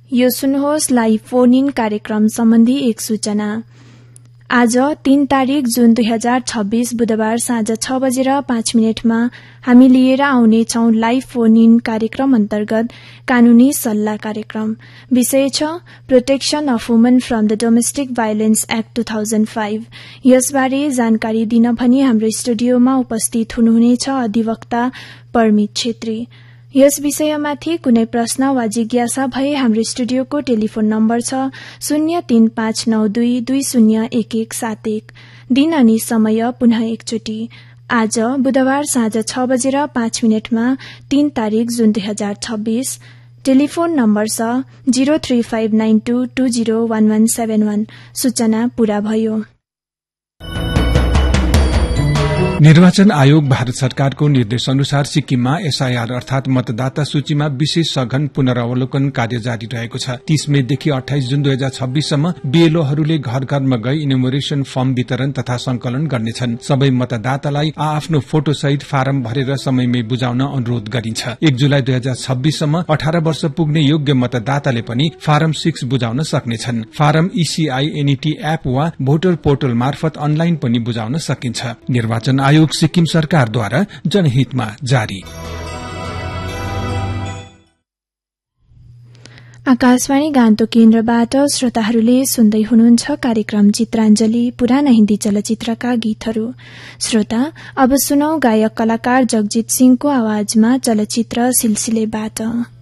यो सुन्नुहोस् live phone in कार्यक्रम सम्बन्धी एक सूचना। आज 3 तारिक जुन 2026 बुधबार साँझ 6:05 हामी लिएर आउनेछौं लाइभ फोन इन कार्यक्रम अन्तर्गत कानूनी सल्लाह कार्यक्रम। विषय छ protection of woman from the domestic violence act 2005। यसबारे जानकारी दिन भनी हाम्रो स्टुडियोमा उपस्थित हुनुहुनेछ अधिवक्ता परमित छेत्री। यस विषयमाथि कुनै प्रश्न वा जिज्ञासा भए हाम्रो स्टुडियोको टेलिफोन नम्बर छ 035922011171। दिन अनि समय पुनः एकचोटि आज बुधबार साँझ 6:05 3 तारिक जुन 2026। टेलिफोन नम्बर छ 035922011171। सूचना पूरा भयो। निर्वाचन आयोग भारत सरकारको निर्देश अनुसार सिक्किममा एसआईआर अर्थात मतदाता सूचीमा विशेष सघन पुनरावलोकन कार्य जारी रहेको छ। 30 मेदेखि 28 जुन 2026 सम्म बीएलओहरूले घर घरमा गई इन्युमरेसन फर्म वितरण तथा संकलन गर्नेछन्। सबै मतदातालाई आफ्नो फोटो सहित फारम भरेर समयमै बुझाउन अनुरोध गरिन्छ। 1 जुलाई 2026 सम्म 18 वर्ष पुग्ने योग्य मतदाताले पनि फारम 6 बुझाउन सक्नेछन्। फारम ECI NET एप वा भोटर पोर्टल मार्फत अनलाइन पनि बुझाउन सकिन्छ। निर्वाचन आयोग सिक्किम सरकारद्वारा जनहितमा जारी। आकाशवाणी गान्तोक केन्द्रबाट श्रोताहरूले सुन्दै हुनुहुन्छ कार्यक्रम चित्राञ्जली पुराना हिन्दी चलचित्रका गीतहरू। श्रोता, अब सुनौ गायक कलाकार जगजित सिंहको आवाजमा चलचित्र सिलसिलेबाट।